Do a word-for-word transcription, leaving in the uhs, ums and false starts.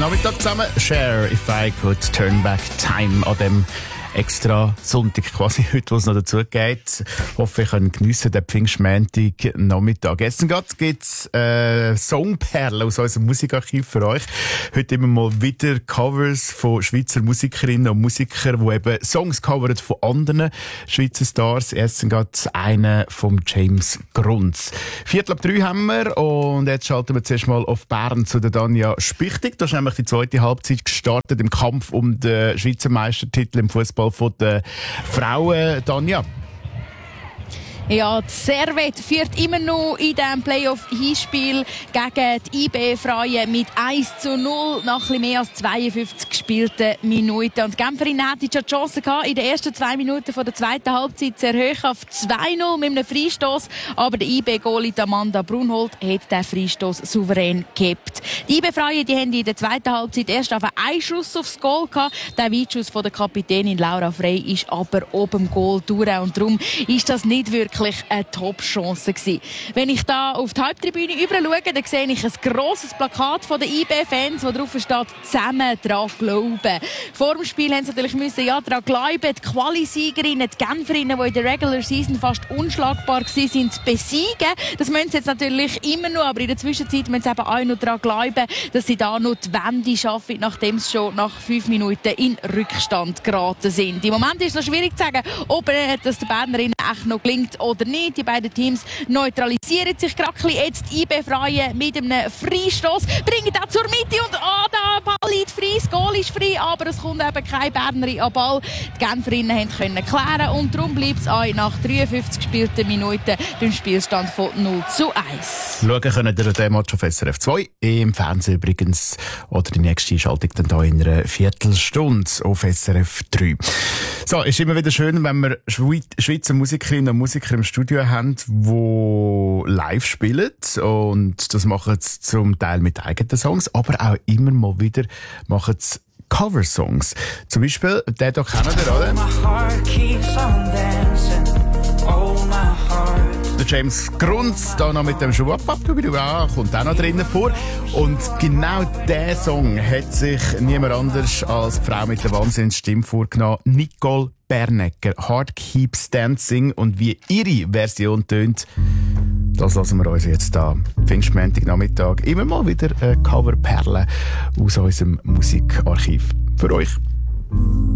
Nachmittag zusammen. Share If I Could Turn Back Time an dem extra Sonntag quasi heute, wo es noch dazu geht. Ich hoffe, ich kann geniessen den Pfingstmontag Nachmittag. Gestern gibt es äh, Songperlen aus unserem Musikarchiv für euch. Heute immer mal wieder Covers von Schweizer Musikerinnen und Musikern, die eben Songs covern von anderen Schweizer Stars. Erstens geht einer von James Grunz. Viertel ab drei haben wir und jetzt schalten wir zuerst mal auf Bern zu der Danja Spichtig. Da ist nämlich die zweite Halbzeit gestartet im Kampf um den Schweizer Meistertitel im Fußball von den Frauen. Danja. Ja, die Servette führt immer noch in diesem Playoff-Hinspiel gegen die I B-Frauen mit eins zu null nach etwas mehr als zweiundfünfzig gespielten Minuten. Und die Genferinnen hatten schon die Chance gehabt, in den ersten zwei Minuten der zweiten Halbzeit zu erhöhen auf zwei null mit einem Freistoß. Aber der I B-Goalie Amanda Brunhold hat den Freistoß souverän gehabt. Die I B-Frauen, die haben in der zweiten Halbzeit erst auf einen Schuss aufs Goal gehabt. Der Weitschuss von der Kapitänin Laura Frey ist aber oben im Goal durch. Und darum ist das nicht wirklich eine Top-Chance gewesen. Wenn ich da auf die Haupttribüne rüber schaue, dann sehe ich ein grosses Plakat von den I B-Fans, wo drauf steht, «Zusammen dran glauben». Vor dem Spiel haben sie natürlich müssen, ja, daran glauben, die Quali-Siegerinnen, die Genferinnen, die in der Regular Season fast unschlagbar waren, sind zu besiegen. Das müssen sie jetzt natürlich immer noch, aber in der Zwischenzeit müssen sie eben auch noch daran glauben, dass sie da noch die Wende schaffen, nachdem sie schon nach fünf Minuten in Rückstand geraten sind. Im Moment ist es noch schwierig zu sagen, ob das den Bernerinnen echt noch gelingt oder nicht. Die beiden Teams neutralisieren sich gerade jetzt. Die I B-Frauen mit einem Freistoß bringen das zur Mitte und ah, oh, der Ball liegt frei, das Goal ist frei, aber es kommt eben kein Bernerin an Ball. Die Genferinnen können klären und darum bleibt es auch nach dreiundfünfzig gespielten Minuten beim Spielstand von null zu eins. Schauen könnt ihr den Match auf S R F zwei, im Fernsehen übrigens, oder die nächste Schaltung dann da in einer Viertelstunde auf S R F drei. So, ist immer wieder schön, wenn wir Schweizer Musikerinnen und Musiker im Studio haben, die live spielen. Und das machen sie zum Teil mit eigenen Songs, aber auch immer mal wieder machen sie Coversongs. Zum Beispiel, den hier kennen wir, oder? Der James Grunz, da noch mit dem Schuh ab, kommt auch noch drinnen vor. Und genau diesen Song hat sich niemand anders als die Frau mit der Wahnsinnsstimme vorgenommen, Nicole Bernecker. Heart Keeps Dancing. Und wie ihre Version tönt, das lassen wir uns jetzt da Pfingstmontag Nachmittag immer mal wieder eine Coverperle aus unserem Musikarchiv für euch.